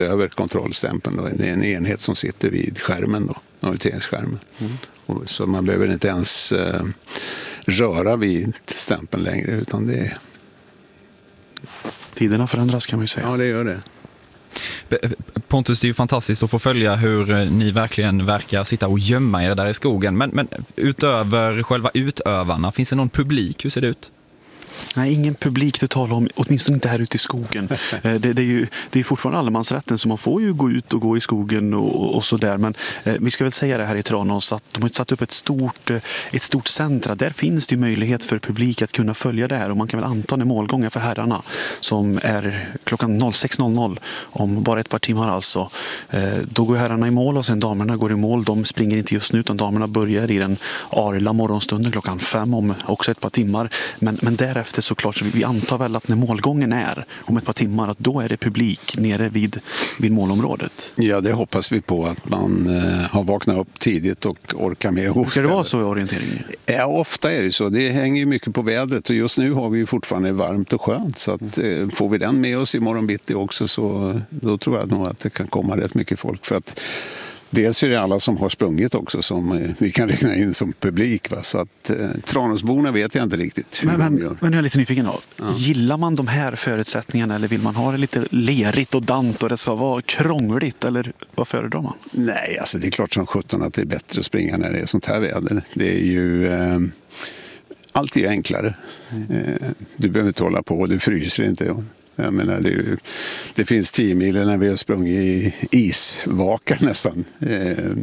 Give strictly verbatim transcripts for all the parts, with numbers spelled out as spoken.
över kontrollstämpeln då. Det är en enhet som sitter vid skärmen då, orienteringsskärmen. Mm. Och så man behöver inte ens eh, röra vid stämpeln längre, utan det är... Tiderna förändras, kan man ju säga. Ja, det gör det. Pontus, det är ju fantastiskt att få följa hur ni verkligen verkar sitta och gömma er där i skogen. Men, men utöver själva utövarna, finns det någon publik? Hur ser det ut? Nej, ingen publik du talar om, åtminstone inte här ute i skogen. det, det är ju det är fortfarande allemansrätten, så man får ju gå ut och gå i skogen och, och så där. Men eh, vi ska väl säga det här i Tranås att de har satt upp ett stort, ett stort centra. Där finns det ju möjlighet för publik att kunna följa det här, och man kan väl anta en målgångar för herrarna som är klockan sex noll noll om bara ett par timmar alltså. Eh, då går herrarna i mål och sen damerna går i mål. De springer inte just nu, utan damerna börjar i den arla morgonstunden klockan fem om också ett par timmar. Men, men därefter såklart, så vi antar väl att när målgången är om ett par timmar, att då är det publik nere vid, vid målområdet. Ja, det hoppas vi på, att man eh, har vaknat upp tidigt och orkar med. Ska det vara så i orienteringen? Ja, ofta är det så. Det hänger ju mycket på vädret, och just nu har vi ju fortfarande varmt och skönt, så att, eh, får vi den med oss i morgon bitti också, så då tror jag nog att det kan komma rätt mycket folk. För att dels är det alla som har sprungit också som vi kan räkna in som publik. Va? Så att eh, Tranåsborna vet jag inte riktigt hur men, de men, gör. men jag är lite nyfiken då. Ja. Gillar man de här förutsättningarna, eller vill man ha det lite lerigt och dant och det ska vara krångligt, eller vad föredrar man? Nej, alltså det är klart som sjutton att det är bättre att springa när det är sånt här väder. Det är ju... Eh, allt är ju enklare. Eh, du behöver inte hålla på, du fryser inte. Jag menar, det, är ju, det finns tio mil när vi har sprungit i isvakar nästan. Eh,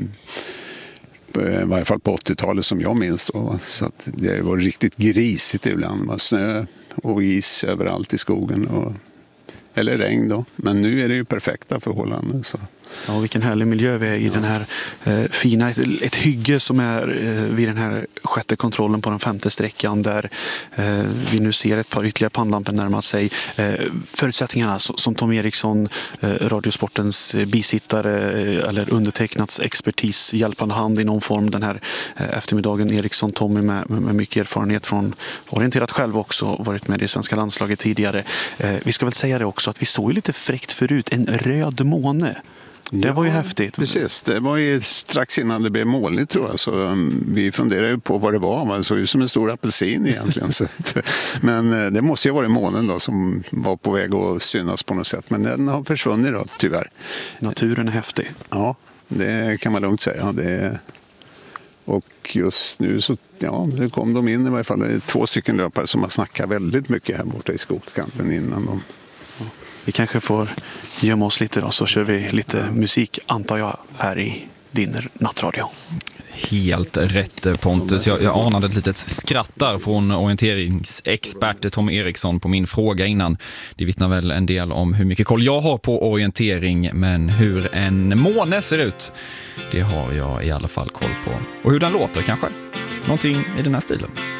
I varje fall på åttiotalet som jag minns då. Så att det var riktigt grisigt ibland. Det var snö och is överallt i skogen. Och, eller regn då. Men nu är det ju perfekta förhållanden. Så. Ja, vilken härlig miljö vi är i, ja. Den här eh, fina, ett, ett hygge som är eh, vid den här sjätte kontrollen på den femte sträckan, där eh, vi nu ser ett par ytterligare pannlampor närma sig. Eh, förutsättningarna så, som Tom Eriksson, eh, Radiosportens eh, bisittare eh, eller undertecknats expertis, hjälpande hand i någon form den här eh, eftermiddagen. Eriksson, Tommy med, med mycket erfarenhet från orienterat själv också, varit med i svenska landslaget tidigare. Eh, vi ska väl säga det också att vi såg lite fräckt förut, en röd måne. Det var ju ja, häftigt. Precis, det var ju strax innan det blev molnigt tror jag. Så um, vi funderade ju på vad det var. Man såg ut som en stor apelsin egentligen. Så att, men uh, det måste ju ha varit månen då som var på väg att synas på något sätt. Men den har försvunnit då, tyvärr. Naturen är häftig. Ja, det kan man lugnt säga. Det, och just nu så ja, nu kom de in i varje fall. Det är två stycken löpare som har snackat väldigt mycket här borta i skogskanten innan de... Vi kanske får gömma oss lite då, så kör vi lite musik, antar jag, här i din nattradio. Helt rätt, Pontus. Jag, jag anade ett litet skratt där från orienteringsexpert Tom Eriksson på min fråga innan. Det vittnar väl en del om hur mycket koll jag har på orientering, men hur en måne ser ut, det har jag i alla fall koll på. Och hur den låter kanske. Någonting i den här stilen.